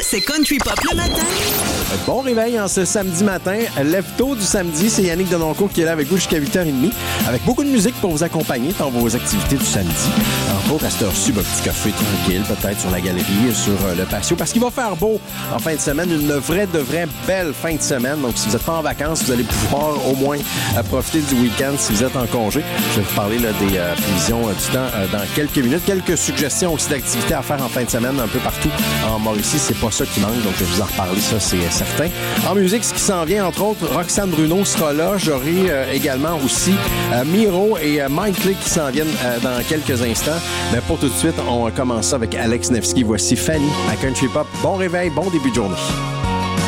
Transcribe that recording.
C'est Country Pop le matin. Bon réveil en ce samedi matin. Lève-tôt du samedi, c'est Yannick Denoncourt qui est là avec vous jusqu'à 8h30 avec beaucoup de musique pour vous accompagner dans vos activités du samedi. Entre autres, à cette heure-ci, un petit café tranquille, peut-être sur la galerie, sur le patio, parce qu'il va faire beau en fin de semaine. Une vraie belle fin de semaine. Donc, si vous n'êtes pas en vacances, vous allez pouvoir au moins profiter du week-end si vous êtes en congé. Je vais vous parler là, des prévisions du temps dans quelques minutes. Quelques suggestions aussi d'activités à faire en fin de semaine un peu partout en Mauricie. C'est pas ça qui manque, donc je vais vous en reparler, ça c'est certain. En musique, ce qui s'en vient, entre autres, Roxane Bruno sera là. J'aurai également aussi Miro et Mike Lee qui s'en viennent dans quelques instants. Mais pour tout de suite, on commence ça avec Alex Nevsky. Voici Fanny à Country Pop. Bon réveil, bon début de journée.